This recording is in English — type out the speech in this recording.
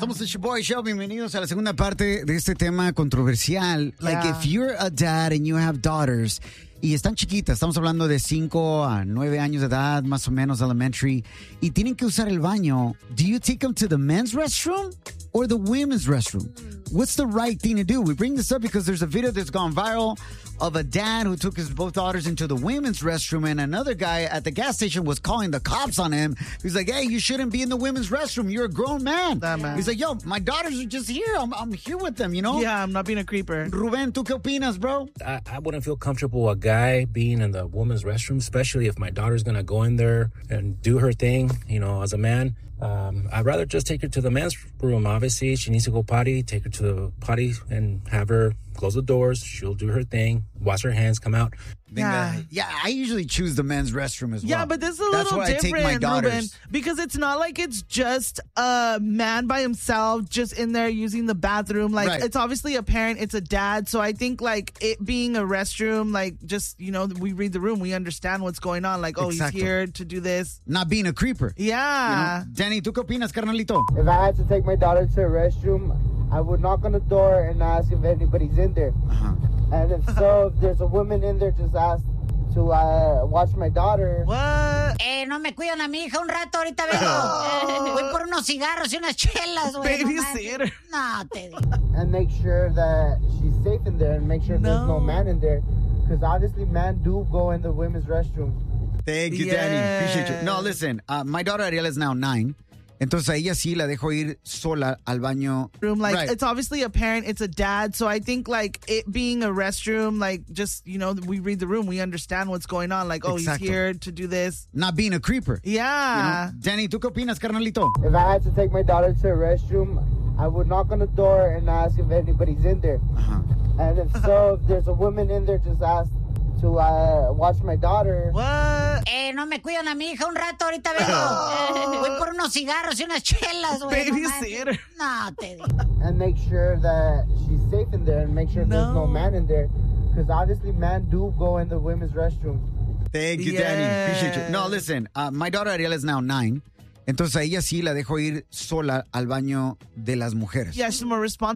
Somos el Show Show. Bienvenidos a la segunda parte de este tema controversial. Like, if you're a dad and you have daughters y están chiquitas, estamos hablando de 5 a 9 años de edad, más o menos elementary, y tienen que usar el baño, do you take them to the men's restroom or the women's restroom? What's the right thing to do? We bring this up because there's a video that's gone viral of a dad who took his both daughters into the women's restroom, and another guy at the gas station was calling the cops on him. He's like, hey, you shouldn't be in the women's restroom. You're a grown man. He's like, yo, my daughters are just here. I'm here with them, you know? Yeah, I'm not being a creeper. Ruben, ¿tú qué opinas, bro? I wouldn't feel comfortable a guy being in the woman's restroom, especially if my daughter's going to go in there and do her thing, you know, as a man. I'd rather just take her to the men's room. Obviously, she needs to go potty, take her to the potty and have her close the doors. She'll do her thing, wash her hands, come out. Yeah, I usually choose the men's restroom as well. Yeah, but this is a That's little where different, I take my daughters. Ruben, because it's not like it's just a man by himself just in there using the bathroom. Like, Right. It's obviously a parent, it's a dad. So I think, like, it being a restroom, like, just, you know, we read the room, we understand what's going on. Like, oh, Exacto. he's here to do this. Not being a creeper. Yeah. You know? Danny, ¿tú qué opinas, carnalito? If I had to take my daughter to a restroom, I would knock on the door and ask if anybody's in there. Uh-huh. And if so, if there's a woman in there, just ask to watch my daughter. What? No me cuidan a mi hija un rato, ahorita vengo. Voy por unos cigarros y unas chelas, güey. Babysitter. No, te digo. And make sure that she's safe in there and make sure there's no man in there. Because obviously men do go in the women's restroom. Thank you, Danny. Appreciate you. No, listen, my daughter Ariel is now 9. Entonces a ella sí la dejo ir sola al baño. Room, like, Right. It's obviously a parent, it's a dad. So I think, like, it being a restroom, like, just, you know, we read the room, we understand what's going on. Like, oh, Exacto. he's here to do this. Not being a creeper. Yeah. You know? Danny, ¿tú qué opinas, carnalito? If I had to take my daughter to a restroom, I would knock on the door and ask if anybody's in there. Uh-huh. And if so, if there's a woman in there, just ask to watch my daughter. What? No me cuidan a mi hija un rato, ahorita vengo. Voy por unos cigarros y unas chelas, güey. Babysitter. No, te digo. And make sure that she's safe in there and make sure there's no man in there. Because obviously men do go in the women's restroom. Thank you, Danny. Appreciate you. No, listen, my daughter Ariel is now 9. Entonces a ella sí la dejo ir sola al baño de las mujeres. Yeah, she's more responsible.